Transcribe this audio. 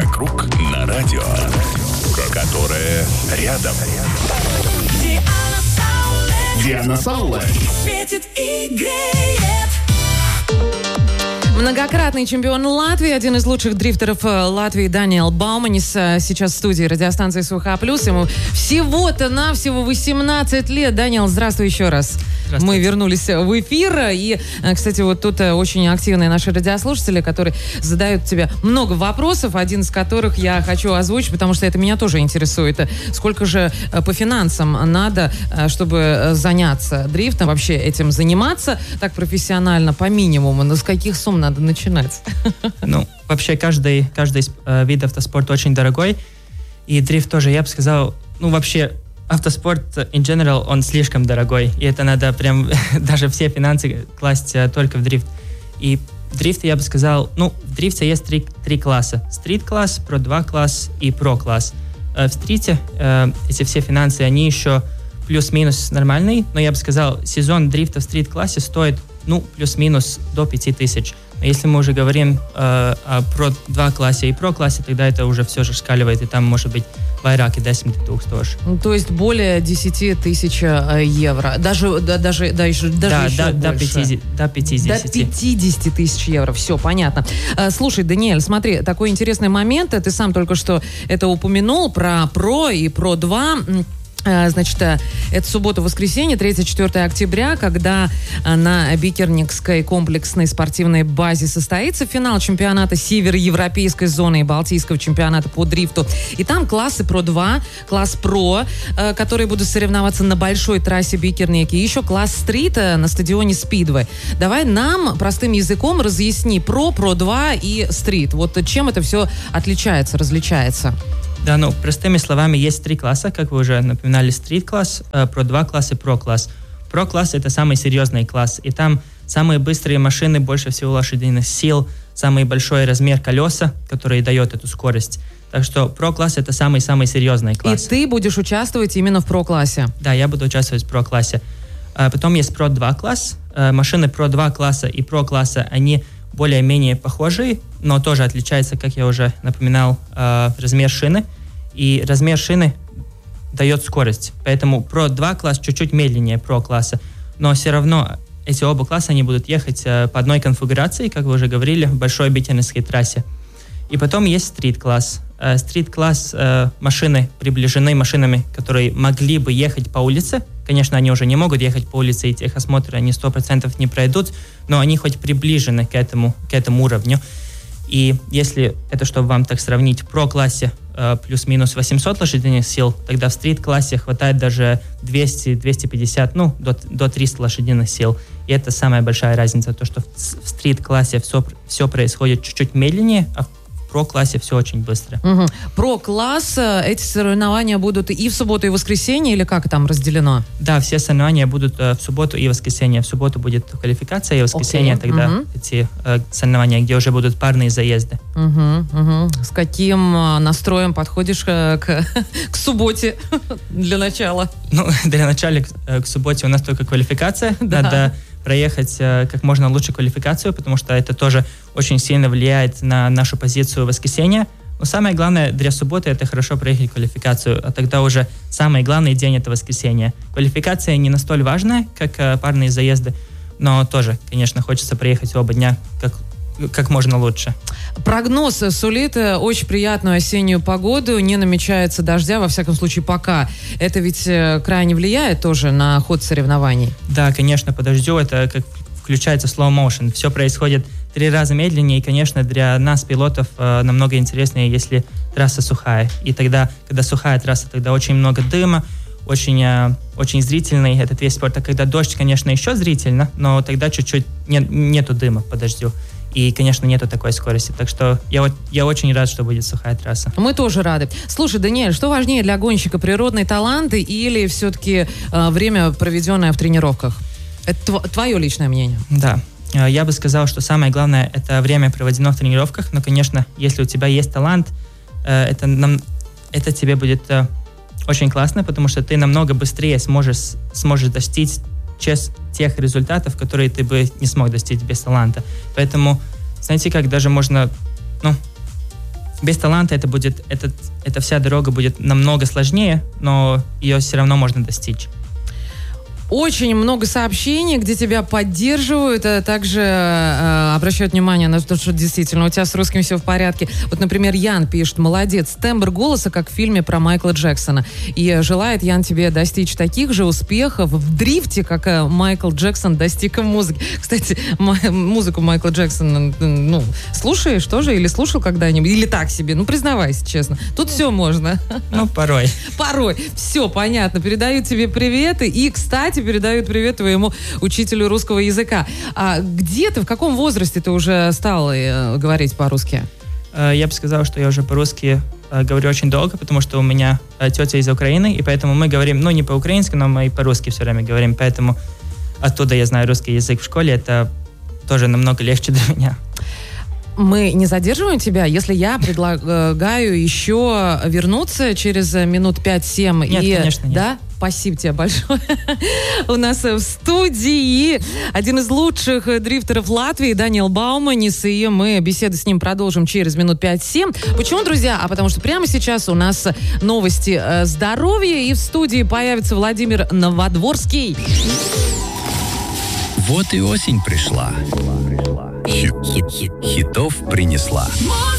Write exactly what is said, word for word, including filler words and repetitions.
вокруг на радио, которое рядом. Диана Сауле светит и греет. Многократный чемпион Латвии, один из лучших дрифтеров Латвии Даниэл Бауманис сейчас в студии радиостанции СУХА Плюс. Ему всего-то навсего восемнадцать лет. Даниэл, здравствуй еще раз. Мы вернулись в эфир. И, кстати, вот тут очень активные наши радиослушатели, которые задают тебе много вопросов, один из которых я хочу озвучить, потому что это меня тоже интересует. Сколько же по финансам надо, чтобы заняться дрифтом, вообще этим заниматься так профессионально, по минимуму? Ну, с каких сумм надо начинать? Ну, вообще каждый, каждый э, вид автоспорта очень дорогой. И дрифт тоже, я бы сказал, ну, вообще автоспорт in general, он слишком дорогой. И это надо прям даже все финансы класть э, только в дрифт. И в дрифте, я бы сказал, ну, в дрифте есть три, три класса. Стрит-класс, про два класс и про-класс. Э, в стрите э, эти все финансы, они еще плюс-минус нормальные. Но я бы сказал, сезон дрифта в стрит-классе стоит, ну, плюс-минус до пяти тысяч. Но если мы уже говорим э, о про два классе и про классе, тогда это уже все же шкаливает, и там может быть vairāk и десять тысяч тоже. Ну, то есть более десять тысяч евро. Даже, да, даже, да, еще, даже да, еще да, больше. До пятидесяти. До пятидесяти. До пятидесяти тысяч евро. Все, понятно. Слушай, Даниэль, смотри, такой интересный момент. Ты сам только что это упомянул про про и про два. Значит, это суббота-воскресенье, третьего-четвёртого октября, когда на Бикерникской комплексной спортивной базе состоится финал чемпионата североевропейской зоны и Балтийского чемпионата по дрифту. И там классы про два, класс про, которые будут соревноваться на большой трассе Бикерники, и еще класс стрит на стадионе Спидвей. Давай нам простым языком разъясни про, про два и стрит. Вот чем это все отличается, различается? Да, ну, простыми словами, есть три класса, как вы уже напоминали, стрит-класс, э, про два класс и про-класс. Про-класс — это самый серьезный класс, и там самые быстрые машины, больше всего лошадиных сил, самый большой размер колеса, который дает эту скорость. Так что про-класс — это самый-самый серьезный класс. И ты будешь участвовать именно в про-классе? Да, я буду участвовать в про-классе. А потом есть про два класс. Э, машины про два класса и про-класса, они более-менее похожие, но тоже отличается, как я уже напоминал, э, размер шины. И размер шины дает скорость. Поэтому про два класс чуть-чуть медленнее про класса. Но все равно эти оба класса, они будут ехать э, по одной конфигурации, как вы уже говорили, в большой бикернской трассе. И потом есть стрит-класс. Э, стрит-класс э, машины приближены машинами, которые могли бы ехать по улице. Конечно, они уже не могут ехать по улице, и техосмотры они сто процентов не пройдут, но они хоть приближены к этому, к этому уровню. И если это, чтобы вам так сравнить, в про-классе э, плюс-минус восемьсот лошадиных сил, тогда в стрит-классе хватает даже двести - двести пятьдесят, ну, до, до триста лошадиных сил. И это самая большая разница, то, что в, в стрит-классе все, все происходит чуть-чуть медленнее, а в про-классе все очень быстро. Угу. Про-класс, эти соревнования будут и в субботу, и в воскресенье, или как там разделено? Да, все соревнования будут э, в субботу и воскресенье. В субботу будет квалификация, и в воскресенье okay. тогда угу. эти э, соревнования, где уже будут парные заезды. Угу, угу. С каким э, настроем подходишь э, к, к субботе для начала? Ну, для начала к, э, к субботе у нас только квалификация. Да. Надо проехать э, как можно лучше квалификацию, потому что это тоже очень сильно влияет на нашу позицию в воскресенье. Но самое главное для субботы — это хорошо проехать квалификацию, а тогда уже самый главный день — это воскресенье. Квалификация не настолько важная, как э, парные заезды, но тоже, конечно, хочется проехать оба дня как, как можно лучше. Прогноз сулит очень приятную осеннюю погоду, не намечается дождя, во всяком случае, пока. Это ведь крайне влияет тоже на ход соревнований? Да, конечно, по дождю это как включается slow motion. Все происходит три раза медленнее, и, конечно, для нас, пилотов, намного интереснее, если трасса сухая. И тогда, когда сухая трасса, тогда очень много дыма, очень, очень зрительный этот весь спорт. А когда дождь, конечно, еще зрительно, но тогда чуть-чуть нет, нету дыма по дождю. И, конечно, нету такой скорости. Так что я, я очень рад, что будет сухая трасса. Мы тоже рады. Слушай, Даниэль, что важнее для гонщика, природный талант или все-таки э, время, проведенное в тренировках? Это тв- твое личное мнение. Да. Я бы сказал, что самое главное — это время, проведено в тренировках. Но, конечно, если у тебя есть талант, э, это, нам, это тебе будет э, очень классно, потому что ты намного быстрее сможешь, сможешь достичь тех результатов, которые ты бы не смог достичь без таланта. Поэтому, знаете, как даже можно, ну, без таланта это будет, этот, эта вся дорога будет намного сложнее, но ее все равно можно достичь. Очень много сообщений, где тебя поддерживают, а также э, обращают внимание на то, что действительно у тебя с русским все в порядке. Вот, например, Ян пишет: молодец, тембр голоса, как в фильме про Майкла Джексона. И желает, Ян, тебе достичь таких же успехов в дрифте, как э, Майкл Джексон достиг в музыке. Кстати, м- музыку Майкла Джексона, ну, слушаешь тоже? Или слушал когда-нибудь? Или так себе? Ну, признавайся, честно. Тут все можно. Ну, порой. Порой. Все, понятно. Передают тебе приветы. И, кстати, передают привет твоему учителю русского языка. А где ты, в каком возрасте ты уже стал э, говорить по-русски? Я бы сказал, что я уже по-русски э, говорю очень долго, потому что у меня э, тетя из Украины, и поэтому мы говорим, ну, не по-украински, но мы и по-русски все время говорим, поэтому оттуда я знаю русский язык в школе, это тоже намного легче для меня. Мы не задерживаем тебя, если я предлагаю еще вернуться через минут пять-семь. Нет, и... конечно, нет. Да? Спасибо тебе большое. У нас в студии один из лучших дрифтеров Латвии, Даниэл Бауманис, и мы беседу с ним продолжим через минут пять-семь. Почему, друзья? А потому что прямо сейчас у нас новости здоровья, и в студии появится Владимир Новодворский. Вот и осень пришла. Хит, хит, хит, хитов принесла.